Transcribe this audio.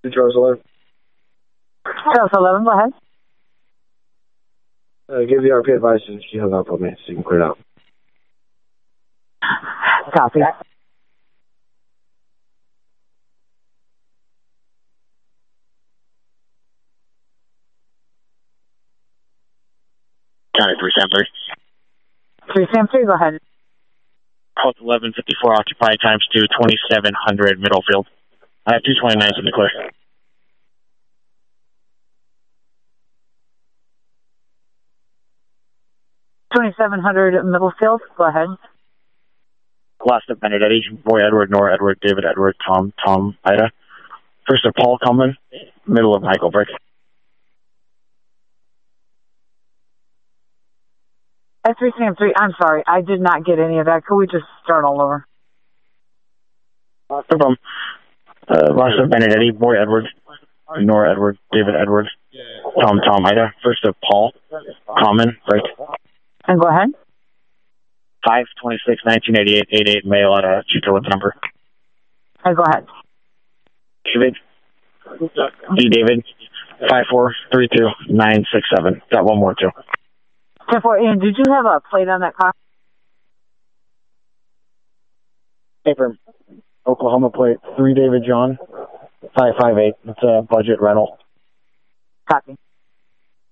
Charles 11. Charles 11, go ahead. Give the RP advice and she hung up on me so you can clear it out. Copy. County 373. 373, go ahead. Call 1154 occupied times 2, 2700 Middlefield. I have 229s in the clear. $2,700 Middlefield, go ahead. Last of Benedetti, Boy Edward, Nora Edward, David Edward, Tom Ida. First of Paul Coleman, middle of Michael Brick. At 373, I'm sorry, I did not get any of that. Could we just start all over? No problem. Last of Benedetti, Boy Edward, Nora Edward, David Edward, Tom Ida. First of Paul Common, Brick. And go ahead. 5/26/1988, 88 mail at a Chico with number. And go ahead. David. D. David. 5432967. Got one more too. 10-4, Ian, did you have a plate on that car? Paper. Oklahoma plate. 3 David John. 558. It's a budget rental. Copy.